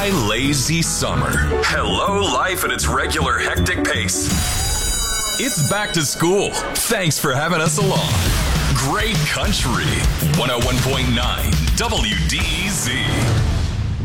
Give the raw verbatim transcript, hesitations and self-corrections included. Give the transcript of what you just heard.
Goodbye, lazy summer. Hello, life at its regular hectic pace. It's back to school. Thanks for having us along. Great Country, one oh one point nine W D E Z.